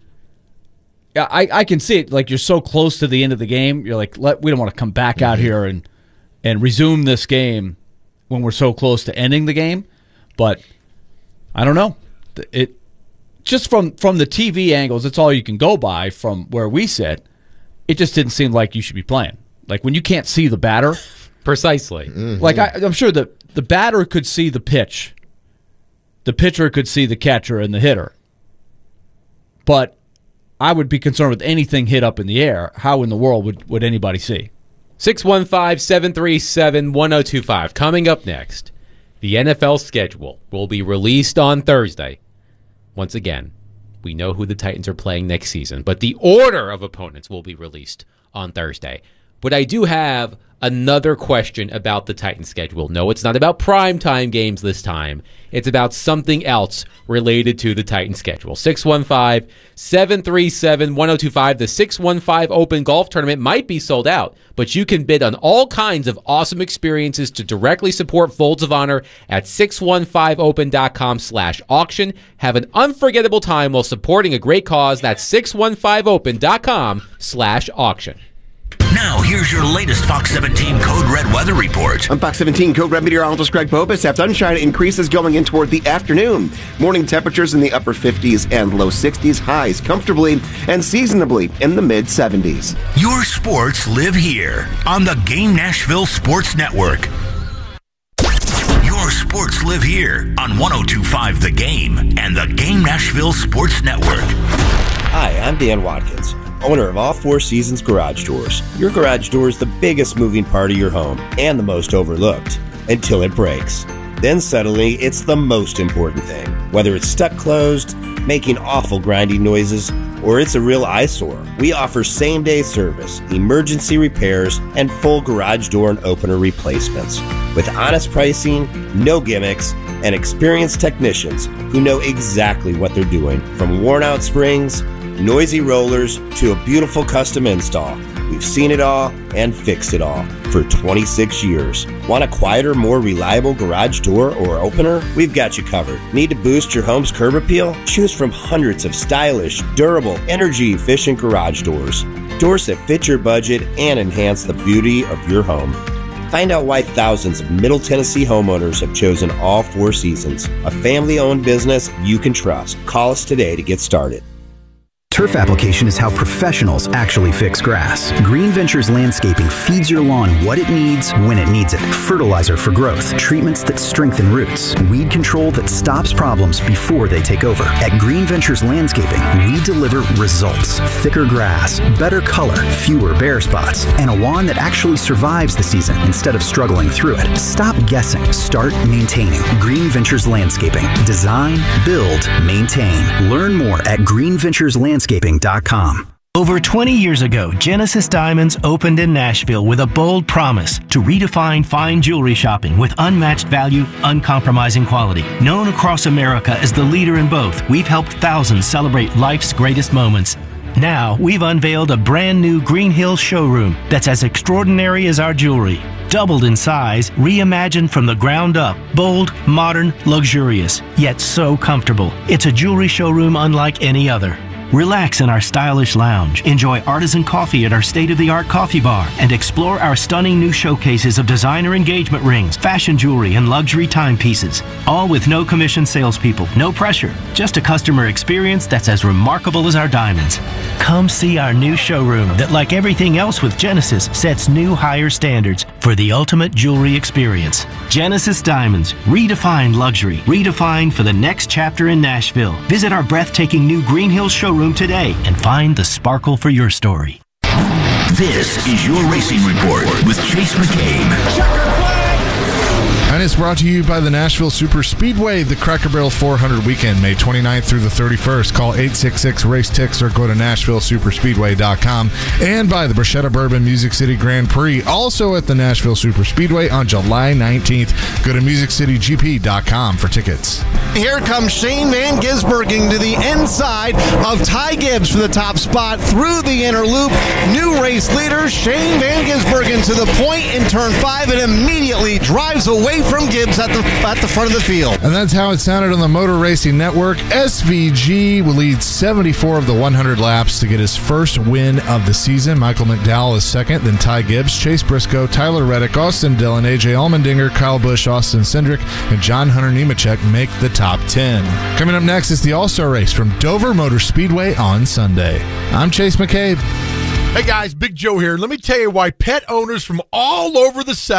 Yeah, I can see it. Like, you're so close to the end of the game. You're like, we don't want to come back out here and resume this game when we're so close to ending the game. But I don't know. It just from the TV angles, it's all you can go by from where we sit. It just didn't seem like you should be playing. Like, when you can't see the batter. Precisely. Like, I'm sure the batter could see the pitch. The pitcher could see the catcher and the hitter. But I would be concerned with anything hit up in the air. How in the world would anybody see? 615-737-1025. Coming up next, the NFL schedule will be released on Thursday. Once again, we know who the Titans are playing next season, but the order of opponents will be released on Thursday. But I do have another question about the Titans schedule. No, it's not about primetime games this time. It's about something else related to the Titans schedule. 615-737-1025. The 615 Open Golf Tournament might be sold out, but you can bid on all kinds of awesome experiences to directly support Folds of Honor at 615open.com/auction. Have an unforgettable time while supporting a great cause. That's 615open.com/auction. Now, here's your latest Fox 17 Code Red weather report. I'm Fox 17 Code Red meteorologist Greg Bobus. Have sunshine increases going in toward the afternoon. Morning temperatures in the upper 50s and low 60s. Highs comfortably and seasonably in the mid-70s. Your sports live here on the Game Nashville Sports Network. Your sports live here on 102.5 The Game and the Game Nashville Sports Network. Hi, I'm Dan Watkins, owner of All Four Seasons Garage Doors. Your garage door is the biggest moving part of your home and the most overlooked until it breaks. Then suddenly, it's the most important thing. Whether it's stuck closed, making awful grinding noises, or it's a real eyesore, we offer same-day service, emergency repairs, and full garage door and opener replacements. With honest pricing, no gimmicks, and experienced technicians who know exactly what they're doing, from worn-out springs, noisy rollers, to a beautiful custom install. We've seen it all and fixed it all for 26 years. Want a quieter, more reliable garage door or opener? We've got you covered. Need to boost your home's curb appeal? Choose from hundreds of stylish, durable, energy-efficient garage doors. Doors that fit your budget and enhance the beauty of your home. Find out why thousands of Middle Tennessee homeowners have chosen All Four Seasons, a family-owned business you can trust. Call us today to get started. Turf application is how professionals actually fix grass. Green Ventures Landscaping feeds your lawn what it needs when it needs it. Fertilizer for growth, treatments that strengthen roots, weed control that stops problems before they take over. At Green Ventures Landscaping, we deliver results. Thicker grass, better color, fewer bare spots, and a lawn that actually survives the season instead of struggling through it. Stop guessing. Start maintaining. Green Ventures Landscaping. Design, build, maintain. Learn more at greenventureslandscaping.com. Over 20 years ago, Genesis Diamonds opened in Nashville with a bold promise to redefine fine jewelry shopping with unmatched value, uncompromising quality. Known across America as the leader in both, we've helped thousands celebrate life's greatest moments. Now, we've unveiled a brand new Green Hills showroom that's as extraordinary as our jewelry. Doubled in size, reimagined from the ground up, bold, modern, luxurious, yet so comfortable. It's a jewelry showroom unlike any other. Relax in our stylish lounge, enjoy artisan coffee at our state-of-the-art coffee bar, and explore our stunning new showcases of designer engagement rings, fashion jewelry, and luxury timepieces. All with no commission salespeople, no pressure, just a customer experience that's as remarkable as our diamonds. Come see our new showroom that, like everything else with Genesis, sets new higher standards for the ultimate jewelry experience. Genesis Diamonds, redefined luxury, redefined for the next chapter in Nashville. Visit our breathtaking new Green Hills showroom today and find the sparkle for your story. This is your Racing Report with Chase McCabe. And it's brought to you by the Nashville Super Speedway, the Cracker Barrel 400 weekend, May 29th through the 31st. Call 866-RACE-TICKS or go to NashvilleSuperSpeedway.com. And by the Bruschetta Bourbon Music City Grand Prix, also at the Nashville Super Speedway on July 19th. Go to MusicCityGP.com for tickets. Here comes Shane Van Gisbergen to the inside of Ty Gibbs for the top spot through the inner loop. New race leader Shane Van Gisbergen to the point in turn 5 and immediately drives away from Gibbs at the front of the field. And that's how it sounded on the Motor Racing Network. SVG will lead 74 of the 100 laps to get his first win of the season. Michael McDowell is second, then Ty Gibbs, Chase Briscoe, Tyler Reddick, Austin Dillon, AJ Allmendinger, Kyle Busch, Austin Cindric, and John Hunter Nemechek make the top 10. Coming up next is the All-Star Race from Dover Motor Speedway on Sunday. I'm Chase McCabe. Hey guys, Big Joe here. Let me tell you why pet owners from all over the South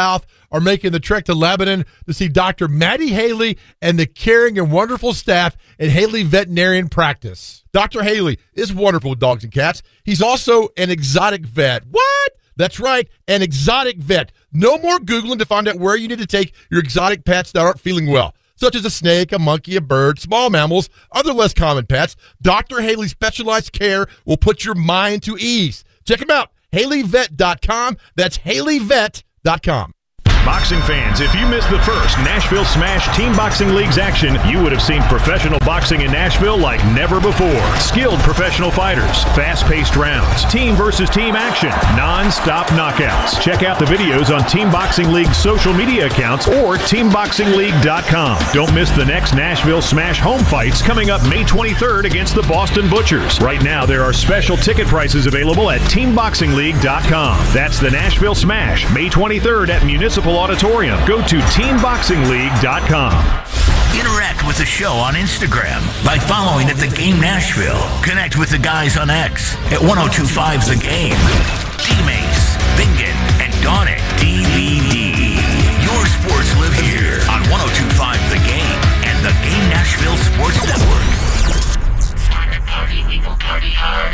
are making the trek to Lebanon to see Dr. Maddie Haley and the caring and wonderful staff at Haley Veterinarian Practice. Dr. Haley is wonderful with dogs and cats. He's also an exotic vet. What? That's right, an exotic vet. No more Googling to find out where you need to take your exotic pets that aren't feeling well, such as a snake, a monkey, a bird, small mammals, other less common pets. Dr. Haley's specialized care will put your mind to ease. Check him out, HaleyVet.com. That's HaleyVet.com. Boxing fans, if you missed the first Nashville Smash Team Boxing League's action, you would have seen professional boxing in Nashville like never before. Skilled professional fighters, fast-paced rounds, team versus team action, non-stop knockouts. Check out the videos on Team Boxing League's social media accounts or TeamBoxingLeague.com. Don't miss the next Nashville Smash home fights coming up May 23rd against the Boston Butchers. Right now, there are special ticket prices available at TeamBoxingLeague.com. That's the Nashville Smash, May 23rd at Municipal Auditorium. Go to TeamBoxingLeague.com. Interact with the show on Instagram by following at The Game Nashville. Connect with the guys on X at 1025 The Game. D-Mace, Bingen, and Donick DVD. Your sports live here on 1025 The Game and The Game Nashville Sports Network. Time to party, we will party hard.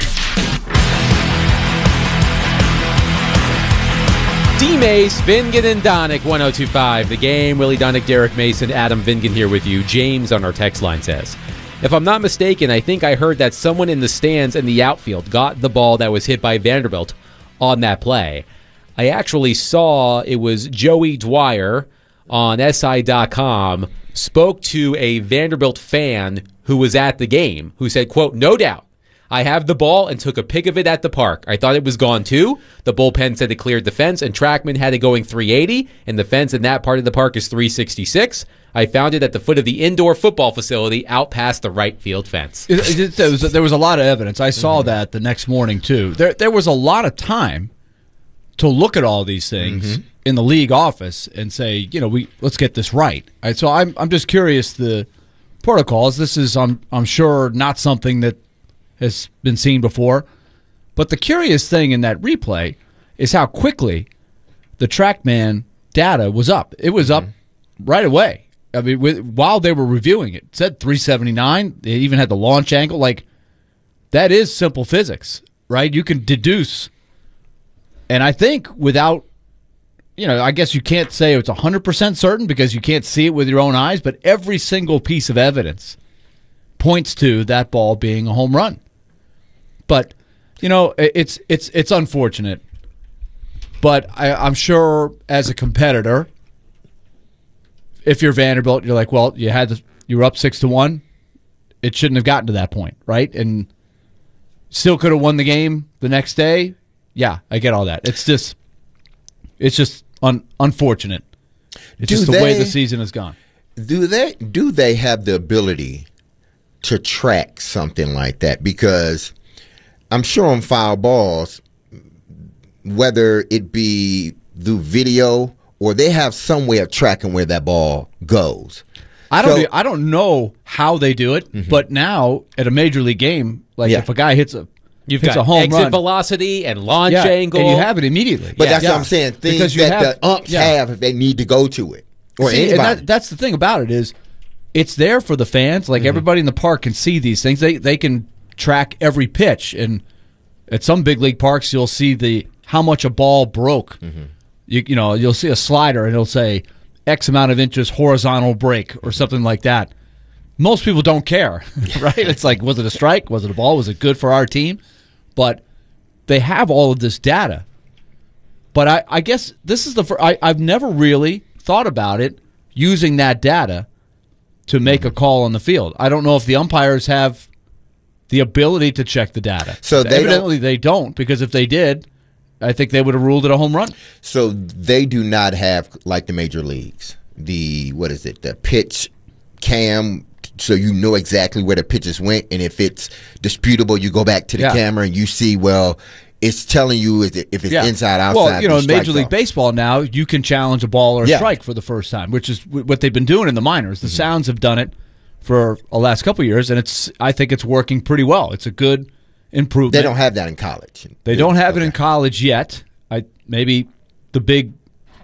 D-Mace, Vingan, and Donick, 1025 The Game. Willie Donick, Derek Mason, Adam Vingan here with you. James on our text line says, if I'm not mistaken, I think I heard that someone in the stands in the outfield got the ball that was hit by Vanderbilt on that play. I actually saw it was Joey Dwyer on SI.com spoke to a Vanderbilt fan who was at the game who said, quote, no doubt, I have the ball and took a pic of it at the park. I thought it was gone too. The bullpen said it cleared the fence, and TrackMan had it going 380, and the fence in that part of the park is 366. I found it at the foot of the indoor football facility out past the right field fence. There was a lot of evidence. I saw that the next morning too. There was a lot of time to look at all these things in the league office and say, let's get this right. So I'm just curious the protocols. This is I'm sure not something that has been seen before. But the curious thing in that replay is how quickly the TrackMan data was up. It was up right away. I mean, while they were reviewing it, said 379. They even had the launch angle. Like, that is simple physics, right? You can deduce. And I think without, I guess you can't say it's 100% certain because you can't see it with your own eyes, but every single piece of evidence points to that ball being a home run. But, it's unfortunate. But I'm sure as a competitor, if you're Vanderbilt, you're like, well, you were up 6-1. It shouldn't have gotten to that point, right? And still could have won the game the next day. Yeah, I get all that. It's just unfortunate. It's just the way the season has gone. Do they have the ability to track something like that? Because I'm sure on foul balls, whether it be through video or they have some way of tracking where that ball goes. I don't know how they do it, but now at a major league game, if a guy hits a home exit run, velocity and launch angle, and you have it immediately. But that's what I'm saying. Things that the umps have if they need to go to it. Or anybody. And that's the thing about it is, it's there for the fans. Like everybody in the park can see these things. They can track every pitch, and at some big league parks, you'll see how much a ball broke. You'll see a slider, and it'll say X amount of inches horizontal break or something like that. Most people don't care, right? It's like, was it a strike? Was it a ball? Was it good for our team? But they have all of this data. But I guess this is I've never really thought about it using that data to make a call on the field. I don't know if the umpires have the ability to check the data. So evidently they don't, because if they did, I think they would have ruled it a home run. So they do not have, like the major leagues, the pitch cam, so you know exactly where the pitches went, and if it's disputable, you go back to the camera and you see, it's telling you if it's inside, outside. Well, in Major League Baseball now, you can challenge a ball or a strike for the first time, which is what they've been doing in the minors. The Sounds have done it for the last couple of years, and I think it's working pretty well. It's a good improvement. They don't have that in college. They don't have it in college yet. Maybe the big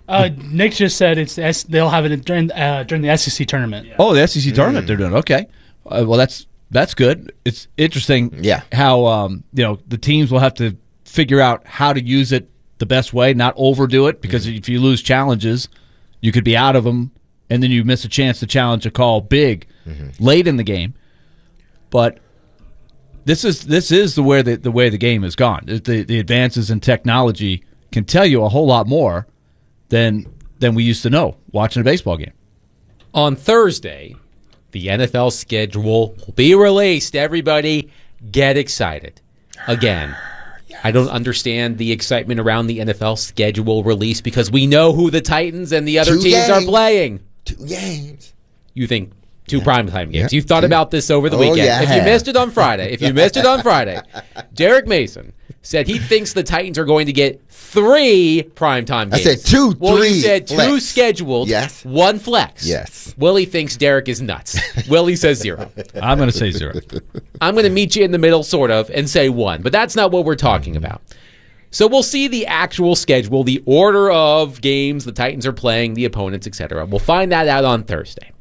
Nick just said they'll have it during the SEC tournament. Oh, the SEC tournament they're doing. Okay. Well, that's good. It's interesting how the teams will have to figure out how to use it the best way, not overdo it, because if you lose challenges, you could be out of them, and then you miss a chance to challenge a call big late in the game. But this is the way the game has gone. The advances in technology can tell you a whole lot more than we used to know watching a baseball game. On Thursday, the NFL schedule will be released. Everybody get excited. Again, I don't understand the excitement around the NFL schedule release because we know who the Titans and the other teams are playing. 2 games. You think 2 primetime games. You've thought about this over the weekend. Yeah, if you missed it on Friday, Derek Mason said he thinks the Titans are going to get 3 primetime games. I said 2, 3. Well, you said 2 flex. Scheduled, 1 flex. Yes. Willie thinks Derek is nuts. Willie says 0. I'm going to say 0. I'm going to meet you in the middle, sort of, and say 1. But that's not what we're talking about. So we'll see the actual schedule, the order of games the Titans are playing, the opponents, etc. We'll find that out on Thursday.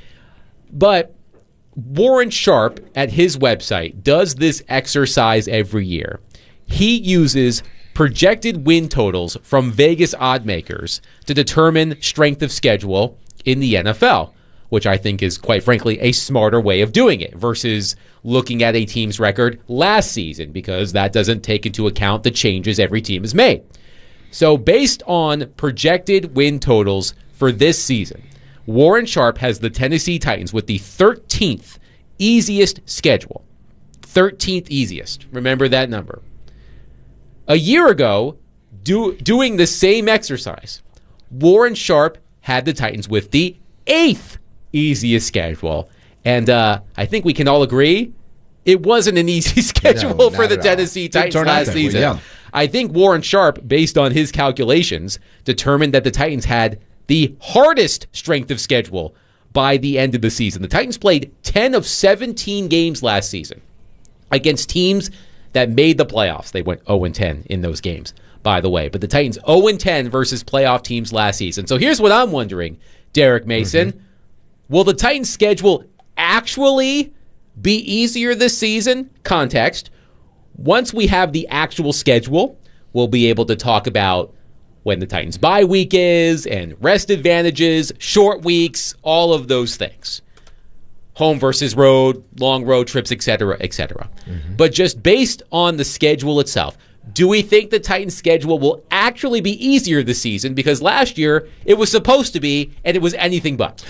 But Warren Sharp at his website does this exercise every year. He uses projected win totals from Vegas odd makers to determine strength of schedule in the NFL, which I think is, quite frankly, a smarter way of doing it versus looking at a team's record last season, because that doesn't take into account the changes every team has made. So based on projected win totals for this season, Warren Sharp has the Tennessee Titans with the 13th easiest schedule. 13th easiest. Remember that number. A year ago, doing the same exercise, Warren Sharp had the Titans with the 8th easiest schedule. And I think we can all agree it wasn't an easy schedule for the Tennessee Titans last season. Yeah. I think Warren Sharp, based on his calculations, determined that the Titans had the hardest strength of schedule by the end of the season. The Titans played 10 of 17 games last season against teams that made the playoffs. They went 0-10 in those games, by the way. But the Titans 0-10 versus playoff teams last season. So here's what I'm wondering, Derek Mason. Will the Titans' schedule actually be easier this season? Context. Once we have the actual schedule, we'll be able to talk about when the Titans' bye week is and rest advantages, short weeks, all of those things. Home versus road, long road trips, etc., etc. But just based on the schedule itself, do we think the Titans' schedule will actually be easier this season? Because last year it was supposed to be, and it was anything but.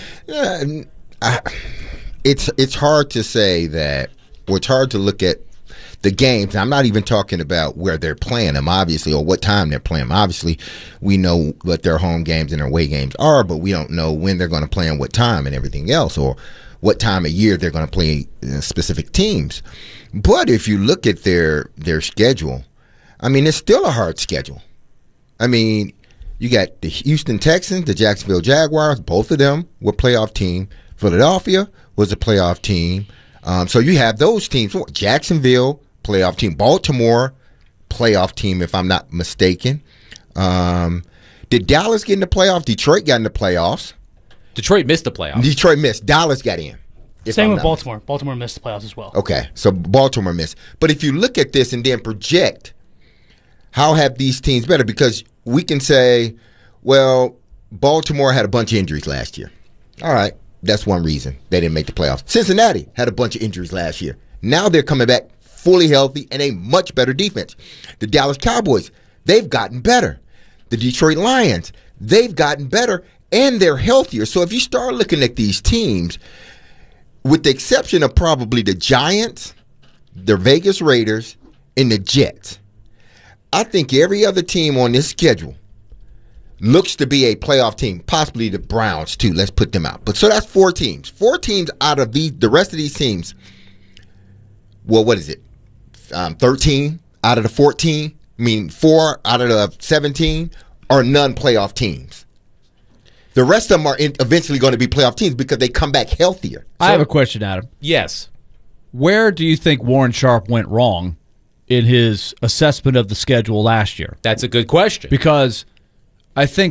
It's hard to say that. Well, it's hard to look at the games. I'm not even talking about where they're playing them, obviously, or what time they're playing them. Obviously, we know what their home games and their away games are, but we don't know when they're going to play and what time and everything else, or what time of year they're going to play specific teams. But if you look at their schedule, I mean, it's still a hard schedule. I mean, you got the Houston Texans, the Jacksonville Jaguars, both of them were playoff team. Philadelphia was a playoff team. So you have those teams. Jacksonville, playoff team. Baltimore, playoff team, if I'm not mistaken. Did Dallas get in the playoffs? Detroit got in the playoffs. Detroit missed the playoffs. Detroit missed. Dallas got in. Same with Baltimore. Baltimore missed the playoffs as well. Okay, so Baltimore missed. But if you look at this and then project, how have these teams better? Because we can say, well, Baltimore had a bunch of injuries last year. All right, that's one reason they didn't make the playoffs. Cincinnati had a bunch of injuries last year. Now they're coming back fully healthy and a much better defense. The Dallas Cowboys, they've gotten better. The Detroit Lions, they've gotten better, and they're healthier. So if you start looking at these teams, with the exception of probably the Giants, the Vegas Raiders, and the Jets, I think every other team on this schedule looks to be a playoff team, possibly the Browns too. Let's put them out. But so that's 4 teams. 4 teams out of the rest of these teams. Well, what is it? 13 out of the 14? I mean, 4 out of the 17 are non-playoff teams. The rest of them are eventually going to be playoff teams because they come back healthier. I have a question, Adam. Yes. Where do you think Warren Sharp went wrong in his assessment of the schedule last year? That's a good question. Because I think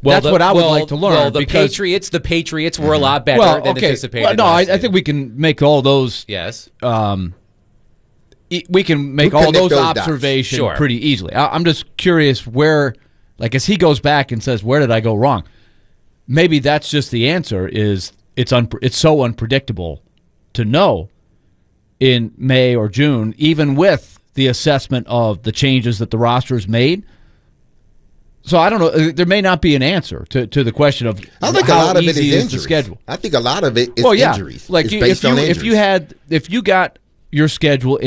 That's what I would like to learn. Well, the because Patriots were a lot better than anticipated. Well, no, I think we can make all those. Yes. We can make all those observations Sure. pretty easily. I'm just curious where, like, as he goes back and says, "Where did I go wrong?" Maybe that's just the answer. Is it's so unpredictable to know in May or June, even with the assessment of the changes that the roster's made. So I don't know. There may not be an answer to the question of I think how a lot of it easy is the injuries. schedule. I think a lot of it is well, yeah. injuries. Like it's based on injuries. if you got your schedule